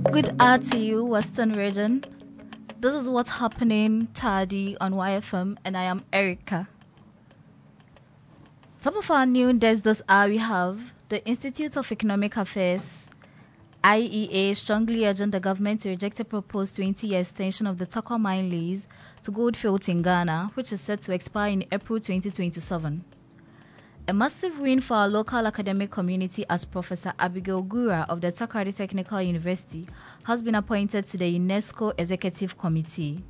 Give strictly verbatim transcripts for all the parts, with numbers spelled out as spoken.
Good art to you, Western Region. This is what's happening tardy on Y F M, and I am Erica. Top of our new desk this hour, we have the Institute of Economic Affairs, I E A, strongly urging the government to reject a proposed twenty-year extension of the Tarkwa mine lease to Goldfields in Ghana, which is set to expire in April twenty twenty-seven. A massive win for our local academic community as Professor Abigail Gura of the Takoradi Technical University has been appointed to the UNESCO Executive Committee.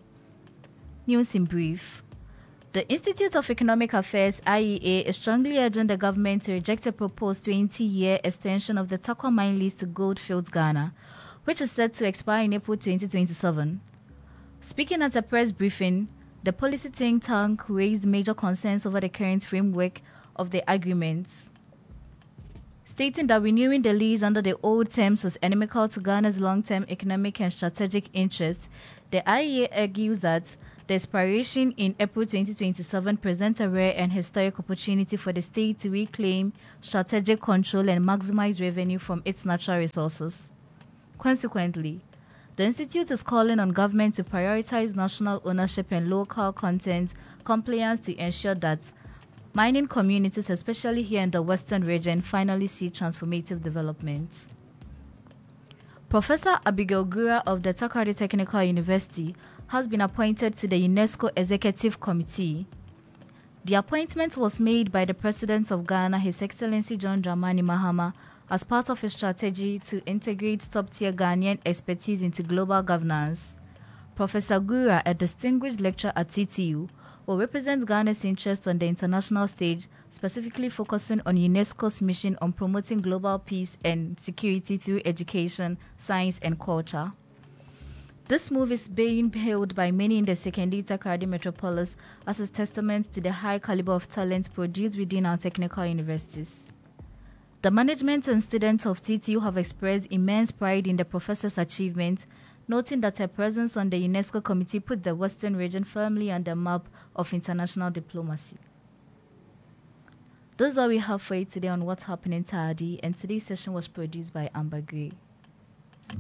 News in brief. The Institute of Economic Affairs, I E A, is strongly urging the government to reject a proposed twenty-year extension of the Tarkwa mine lease to Goldfields, Ghana, which is set to expire in April twenty twenty-seven. Speaking at a press briefing, the policy think tank raised major concerns over the current framework of the agreements, stating that renewing the lease under the old terms is inimical to Ghana's long-term economic and strategic interests. The I E A argues that the expiration in April twenty twenty-seven presents a rare and historic opportunity for the state to reclaim strategic control and maximize revenue from its natural resources. Consequently, the Institute is calling on government to prioritize national ownership and local content compliance to ensure that mining communities, especially here in the Western region, finally see transformative development. Professor Abigail Gura of the Takoradi Technical University has been appointed to the UNESCO Executive Committee. The appointment was made by the President of Ghana, His Excellency John Dramani Mahama, as part of a strategy to integrate top-tier Ghanaian expertise into global governance. Professor Gura, a distinguished lecturer at T T U, will represent Ghana's interests on the international stage, specifically focusing on UNESCO's mission on promoting global peace and security through education, science, and culture. This move is being hailed by many in the Sekondi Takoradi metropolis as a testament to the high caliber of talent produced within our technical universities. The management and students of T T U have expressed immense pride in the professor's achievement, noting that her presence on the UNESCO committee put the Western region firmly on the map of international diplomacy. Those are all we have for you today on What's Happening Tardy, and today's session was produced by Amber Gray.